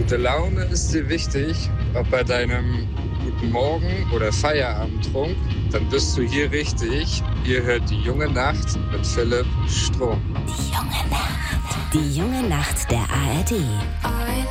Gute Laune ist dir wichtig, ob bei deinem Guten Morgen oder Feierabendtrunk, dann bist du hier richtig. Ihr hört die junge Nacht mit Philipp Strunk. Die junge Nacht. Die junge Nacht der ARD.